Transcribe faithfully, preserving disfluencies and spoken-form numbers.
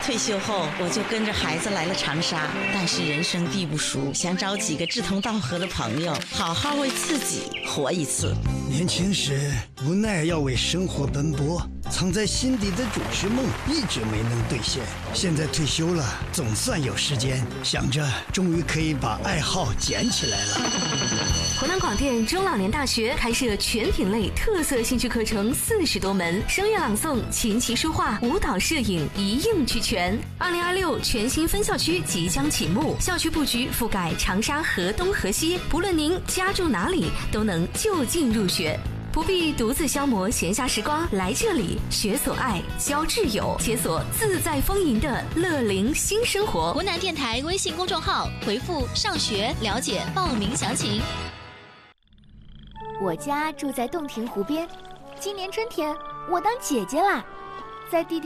退休后，我就跟着孩子来了长沙，但是人生地不熟，想找几个志同道合的朋友，好好为自己活一次。 年轻时无奈要为生活奔波，藏在心底的主持梦一直没能兑现。现在退休了，总算有时间，想着终于可以把爱好捡起来了。 湖南广电中老年大学开设全品类特色兴趣课程四十多门，声乐朗诵、琴棋书画、舞蹈、摄影一应俱全。二零二六全新分校区即将启幕，校区布局覆盖长沙河东河西，不论您家住哪里，都能就近入学。不必独自消磨闲暇时光，来这里学所爱，交挚友，解锁自在丰盈的乐龄新生活。 湖南电台微信公众号回复上学了解报名详情。 我家住在洞庭湖边，今年春天我当姐姐啦，在弟弟